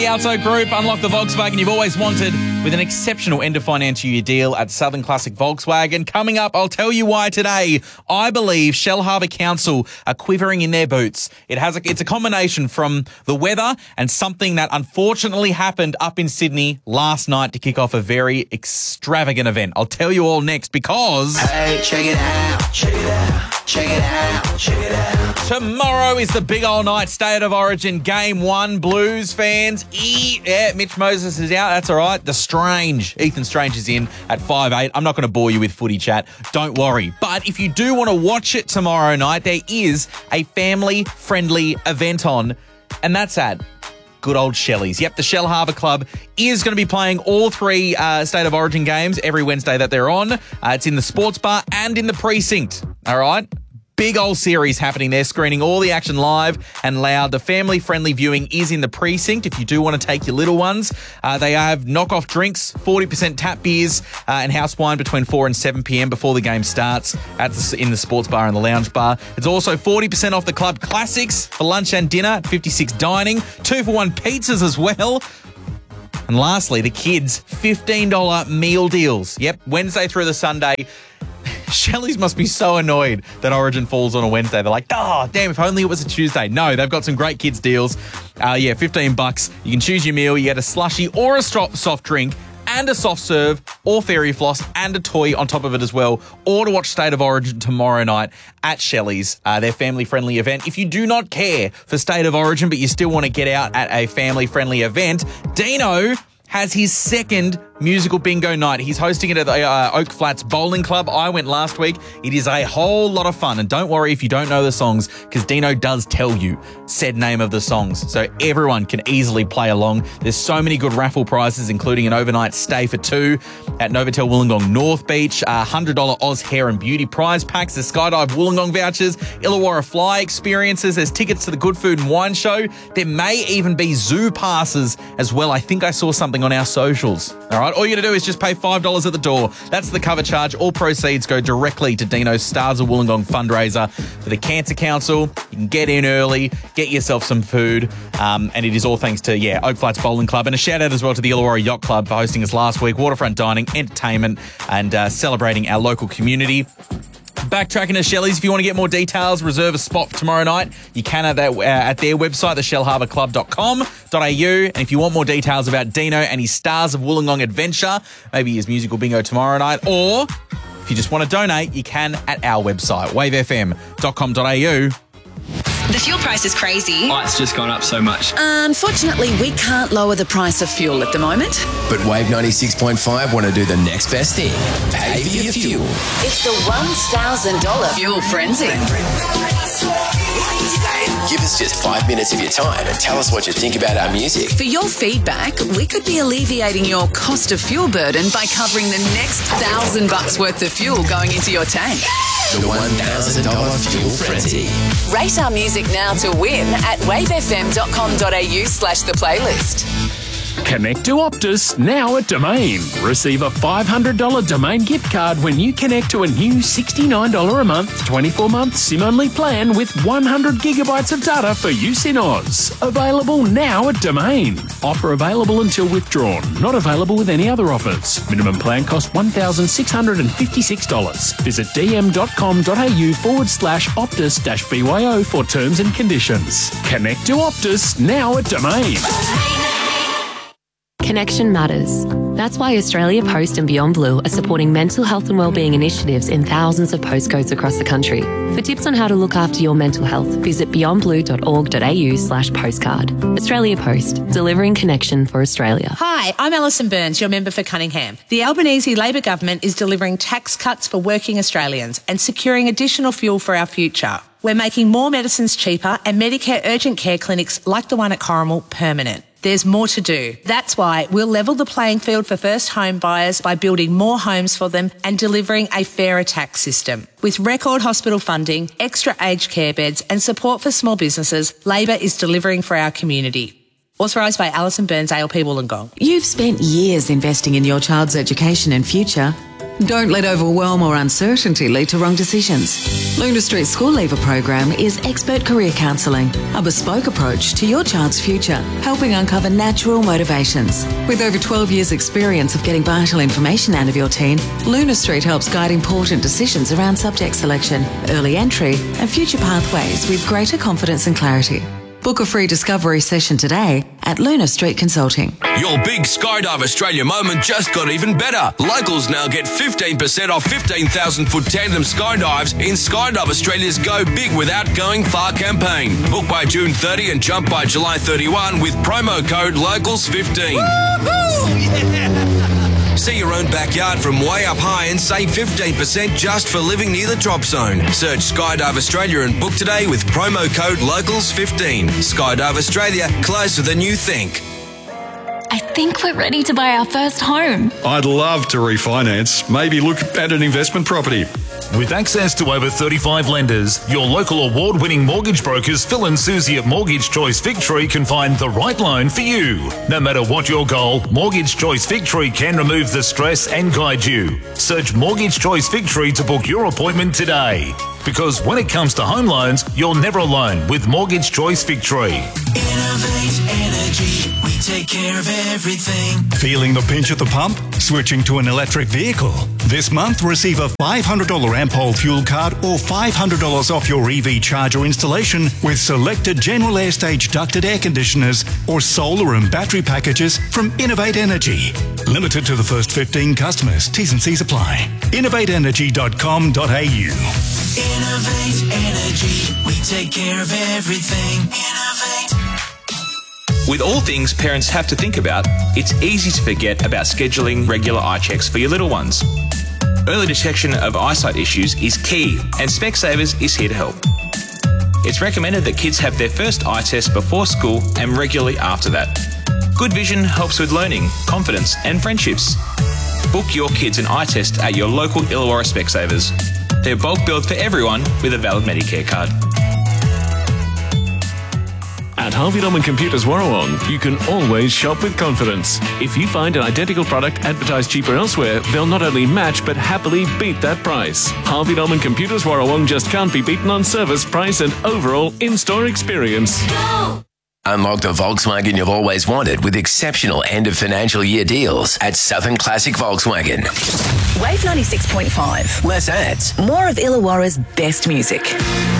The Auto Group, unlock the Volkswagen you've always wanted with an exceptional end of financial year deal at Southern Classic Volkswagen. Coming up, I'll tell you why today I believe Shellharbour Council are quivering in their boots. It's a combination from the weather and something that unfortunately happened up in Sydney last night to kick off a very extravagant event. I'll tell you all next because... Hey, check it out, check it out, check it out, check it out. Tomorrow is the big old night, State of Origin, Game 1, Blues fans. Yeah, Mitch Moses is out. That's all right. Ethan Strange is in at 5'8". I'm not going to bore you with footy chat. Don't worry. But if you do want to watch it tomorrow night, there is a family-friendly event on, and that's at good old Shelley's. Yep, the Shellharbour Club is going to be playing all three State of Origin games every Wednesday that they're on. It's in the sports bar and in the precinct. All right? Big old series happening there, screening all the action live and loud. The family-friendly viewing is in the precinct if you do want to take your little ones. They have knockoff drinks, 40% tap beers and house wine between 4 and 7 p.m. before the game starts in the sports bar and the lounge bar. It's also 40% off the club classics for lunch and dinner at 56 Dining, 2-for-1 pizzas as well. And lastly, the kids' $15 meal deals. Yep, Wednesday through the Sunday. Shelley's must be so annoyed that Origin falls on a Wednesday. They're like, oh, damn, if only it was a Tuesday. No, they've got some great kids deals. $15. You can choose your meal. You get a slushie or a soft drink and a soft serve or fairy floss and a toy on top of it as well. Or to watch State of Origin tomorrow night at Shelley's, their family-friendly event. If you do not care for State of Origin but you still want to get out at a family-friendly event, Dino has his second musical bingo night. He's hosting it at the Oak Flats Bowling Club. I went last week. It is a whole lot of fun. And don't worry if you don't know the songs, because Dino does tell you said name of the songs. So everyone can easily play along. There's so many good raffle prizes, including an overnight stay for 2 at Novotel Wollongong North Beach, $100 Oz Hair and Beauty prize packs, there's Skydive Wollongong vouchers, Illawarra Fly experiences, there's tickets to the Good Food and Wine Show. There may even be zoo passes as well. I think I saw something on our socials. All right, all you got to do is just pay $5 at the door. That's the cover charge. All proceeds go directly to Dino's Stars of Wollongong fundraiser for the Cancer Council. You can get in early, get yourself some food, and it is all thanks to, Oak Flats Bowling Club. And a shout out as well to the Illawarra Yacht Club for hosting us last week. Waterfront dining, entertainment, and celebrating our local community. Backtracking to Shelley's, if you want to get more details, reserve a spot for tomorrow night, you can at their website, theshellharbourclub.com.au. And if you want more details about Dino and his Stars of Wollongong adventure, maybe his musical bingo tomorrow night, or if you just want to donate, you can at our website, wavefm.com.au. The fuel price is crazy. Oh, it's just gone up so much. Unfortunately, we can't lower the price of fuel at the moment. But Wave 96.5 want to do the next best thing. Pay for your fuel. It's the $1,000 fuel frenzy. Give us just 5 minutes of your time and tell us what you think about our music. For your feedback, we could be alleviating your cost of fuel burden by covering the next $1,000 worth of fuel going into your tank. The $1,000 fuel frenzy. Rate our music now to win at wavefm.com.au/the playlist. Connect to Optus now at Domain. Receive a $500 Domain gift card when you connect to a new $69 a month, 24-month SIM-only plan with 100 gigabytes of data for use in Oz. Available now at Domain. Offer available until withdrawn. Not available with any other offers. Minimum plan cost $1,656. Visit dm.com.au/Optus-BYO for terms and conditions. Connect to Optus now at Domain. Connection matters. That's why Australia Post and Beyond Blue are supporting mental health and wellbeing initiatives in thousands of postcodes across the country. For tips on how to look after your mental health, visit beyondblue.org.au/postcard. Australia Post, delivering connection for Australia. Hi, I'm Alison Burns, your member for Cunningham. The Albanese Labor government is delivering tax cuts for working Australians and securing additional fuel for our future. We're making more medicines cheaper and Medicare urgent care clinics like the one at Corrimal permanent. There's more to do. That's why we'll level the playing field for first home buyers by building more homes for them and delivering a fairer tax system. With record hospital funding, extra aged care beds and support for small businesses, Labor is delivering for our community. Authorised by Alison Burns, ALP Wollongong. You've spent years investing in your child's education and future. Don't let overwhelm or uncertainty lead to wrong decisions. Luna Street School Leaver program is expert career counselling, a bespoke approach to your child's future, helping uncover natural motivations. With over 12 years' experience of getting vital information out of your teen, Luna Street helps guide important decisions around subject selection, early entry, and future pathways with greater confidence and clarity. Book a free discovery session today at Luna Street Consulting. Your big Skydive Australia moment just got even better. Locals now get 15% off 15,000-foot tandem skydives in Skydive Australia's Go Big Without Going Far campaign. Book by June 30 and jump by July 31 with promo code LOCALS15. Woohoo! Yeah! See your own backyard from way up high and save 15% just for living near the drop zone. Search Skydive Australia and book today with promo code LOCALS15. Skydive Australia, closer than you think. I think we're ready to buy our first home. I'd love to refinance. Maybe look at an investment property. With access to over 35 lenders, your local award-winning mortgage brokers Phil and Susie at Mortgage Choice Victory can find the right loan for you. No matter what your goal, Mortgage Choice Victory can remove the stress and guide you. Search Mortgage Choice Victory to book your appointment today. Because when it comes to home loans, you're never alone with Mortgage Choice Victory. Innovate Energy, we take care of everything. Feeling the pinch at the pump? Switching to an electric vehicle? This month, receive a $500 Ampol fuel card or $500 off your EV charger installation with selected General Air Stage ducted air conditioners or solar and battery packages from Innovate Energy. Limited to the first 15 customers. T's and C's apply. InnovateEnergy.com.au. Innovate Energy, we take care of everything. Innovate. With all things parents have to think about, it's easy to forget about scheduling regular eye checks for your little ones. Early detection of eyesight issues is key, and Specsavers is here to help. It's recommended that kids have their first eye test before school and regularly after that. Good vision helps with learning, confidence, and friendships. Book your kids an eye test at your local Illawarra Specsavers. They're bulk billed for everyone with a valid Medicare card. At Harvey Norman Computers Warrawong, you can always shop with confidence. If you find an identical product advertised cheaper elsewhere, they'll not only match but happily beat that price. Harvey Norman Computers Warrawong just can't be beaten on service, price and overall in-store experience. Go! Unlock the Volkswagen you've always wanted with exceptional end of financial year deals at Southern Classic Volkswagen. Wave 96.5. Less ads. More of Illawarra's best music.